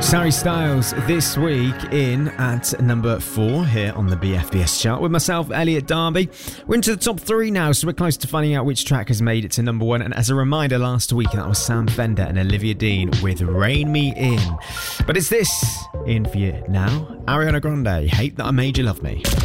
Harry Styles this week in at number 4 here on the BFBS chart with myself, Elliot Darby. We're into the top 3 now, so we're close to finding out which track has made it to number 1. And as a reminder, last week that was Sam Fender and Olivia Dean with Rain Me In. But it's this in for you now. Ariana Grande, Hate That I Made You Love Me.